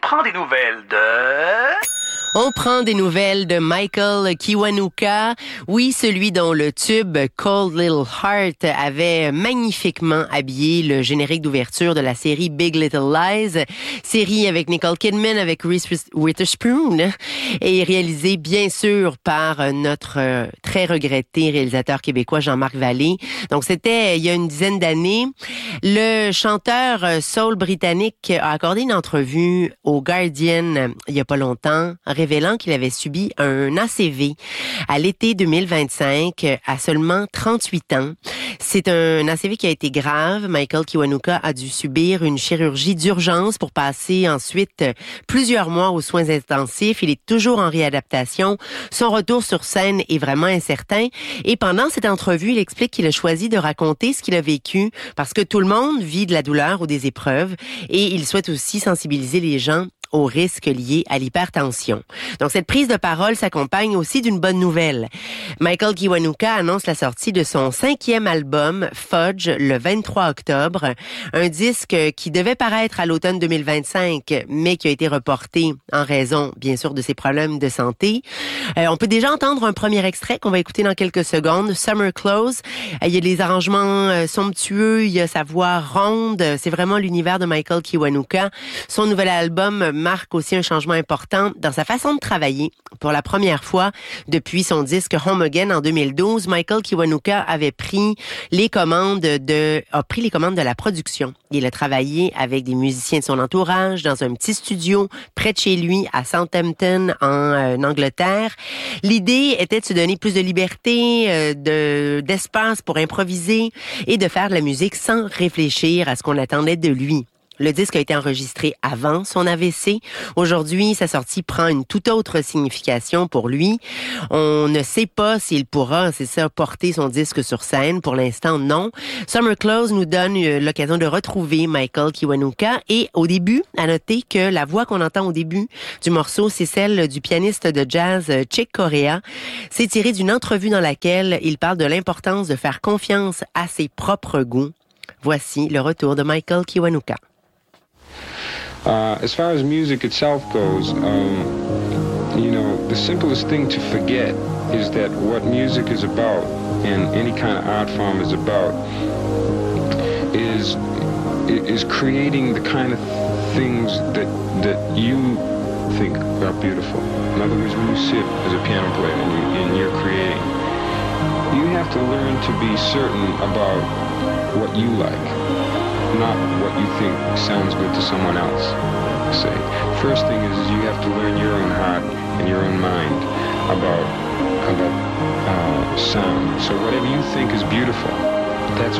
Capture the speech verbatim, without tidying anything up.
prend des nouvelles de... On prend des nouvelles de Michael Kiwanuka, oui, celui dont le tube Cold Little Heart avait magnifiquement habillé le générique d'ouverture de la série Big Little Lies, série avec Nicole Kidman, avec Reese Witherspoon, et réalisée bien sûr par notre très regretté réalisateur québécois Jean-Marc Vallée. Donc c'était il y a une dizaine d'années. Le chanteur soul britannique a accordé une entrevue au Guardian il y a pas longtemps, révélant qu'il avait subi un A C V à l'été deux mille vingt-cinq à seulement trente-huit ans. C'est un A C V qui a été grave. Michael Kiwanuka a dû subir une chirurgie d'urgence pour passer ensuite plusieurs mois aux soins intensifs. Il est toujours en réadaptation. Son retour sur scène est vraiment incertain. Et pendant cette entrevue, il explique qu'il a choisi de raconter ce qu'il a vécu parce que tout le monde vit de la douleur ou des épreuves et il souhaite aussi sensibiliser les gens aux risques liés à l'hypertension. Donc, cette prise de parole s'accompagne aussi d'une bonne nouvelle. Michael Kiwanuka annonce la sortie de son cinquième album, Fudge, le vingt-trois octobre. Un disque qui devait paraître à l'automne deux mille vingt-cinq, mais qui a été reporté en raison, bien sûr, de ses problèmes de santé. Euh, on peut déjà entendre un premier extrait qu'on va écouter dans quelques secondes, Summer Clothes. Euh, il y a des arrangements euh, somptueux, il y a sa voix ronde. C'est vraiment l'univers de Michael Kiwanuka. Son nouvel album marque aussi un changement important dans sa façon de travailler. Pour la première fois depuis son disque Home Again en deux mille douze, Michael Kiwanuka avait pris les commandes de, a pris les commandes de la production. Il a travaillé avec des musiciens de son entourage dans un petit studio près de chez lui à Southampton en, euh, en Angleterre. L'idée était de se donner plus de liberté, euh, de, d'espace pour improviser et de faire de la musique sans réfléchir à ce qu'on attendait de lui. Le disque a été enregistré avant son A V C. Aujourd'hui, sa sortie prend une toute autre signification pour lui. On ne sait pas s'il pourra, c'est ça, porter son disque sur scène. Pour l'instant, non. Summer Clothes nous donne l'occasion de retrouver Michael Kiwanuka. Et au début, à noter que la voix qu'on entend au début du morceau, c'est celle du pianiste de jazz Chick Corea. C'est tiré d'une entrevue dans laquelle il parle de l'importance de faire confiance à ses propres goûts. Voici le retour de Michael Kiwanuka. Uh, as far as music itself goes, um, you know, the simplest thing to forget is that what music is about, and any kind of art form is about, is is creating the kind of things that that you think are beautiful. In other words, when you sit as a piano player and, you, and you're creating, you have to learn to be certain about what you like, not what you think sounds good to someone else. Say, first thing is you have to learn your own heart and your own mind about about uh, sound. So whatever you think is beautiful, that's